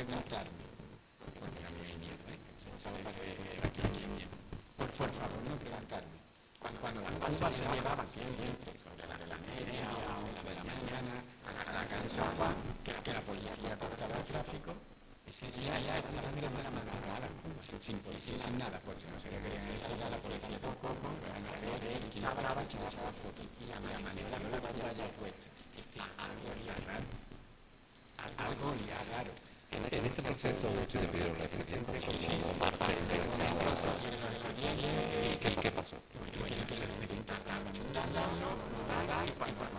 preguntarme, porque a mí hay miedo, ¿sabes? Aquí hay miedo. Por favor, no preguntarme. Cuando la Cuba se llevaba siempre, de la media a 11 de la mañana, a la calle San Juan, que la policía cortaba el tráfico, si allá estaban de una manera rara, sin policía, sin nada, porque no se le querían decir a la policía por poco, pero a lo mejor quien estaba echando fotos y la manera de la valla puesta. Algo olía raro. Algo olía raro. En este proceso ustedes pidieron la experiencia como parte Sí, ¿Y qué pasó? que lo intentaban, y